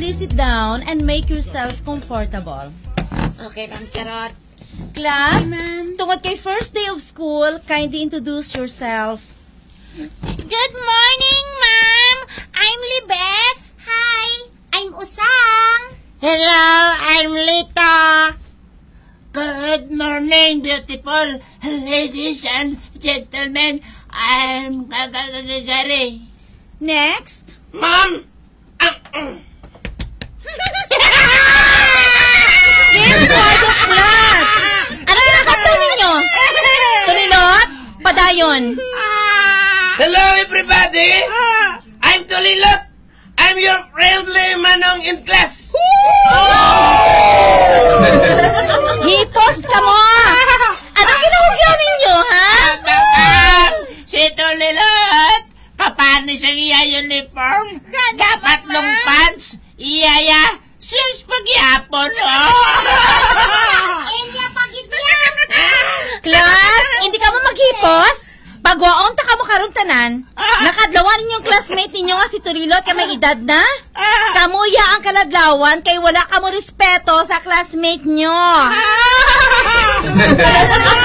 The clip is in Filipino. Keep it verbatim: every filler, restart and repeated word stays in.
please sit down and make yourself comfortable. Okay, Ma'am Charot. Class, Hi, tungkol kay first day of school, kindly introduce yourself. Good morning, Ma'am. I'm Libeth. Hi, I'm Usang. Hello, I'm Lita. Good morning, beautiful ladies and gentlemen. I'm Gagagagari. Next. Ma'am! Get out of class! Ano yung kanta ninyo? Tulilot? Padayon. Hello, everybody! I'm Tulilot. I'm your friendly manong in class. Hipos ka mo! Anong ginahugyan ninyo, ha? Si Tulilot, kapanis ang iya uniform. Dapat long pants, iyaya, siyang pagyapon, oh! Enya pagitya. Class, hindi ka mo maghipos? Pagwaong ta ka mo karon tanan. Nakadlawan ninyong classmate ninyo nga si Turilot kay may edad na. Kamuya ang kaladlawan kay wala ka mo respeto sa classmate nyo.